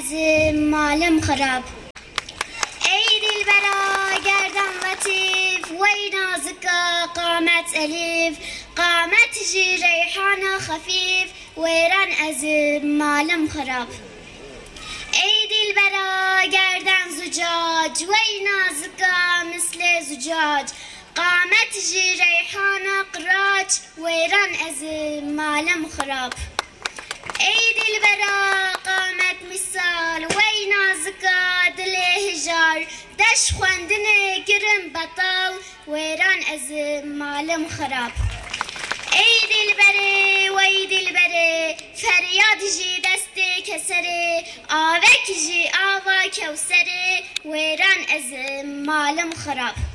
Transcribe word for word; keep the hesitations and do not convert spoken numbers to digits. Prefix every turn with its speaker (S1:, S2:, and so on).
S1: ezim malım xarab. Ey dilbera gerdan latif Vey nazıka qamet elif Qamet ji reyhana khafif Veyran ezim malım xarab. Ey dilbera gerdan zucac Vey nazıka misle zucac Qamet ji reyhana qirac Veyran ezim malım xarab. Ey dilbera qamet misal Vey nazıka dile hijar Deş xwendine girim betal Veyran ezim malım xarab. Ey dilbere vey dilbere feryad ji deste kesere Avek ji ava kevsere Veyran ezim malım xarab.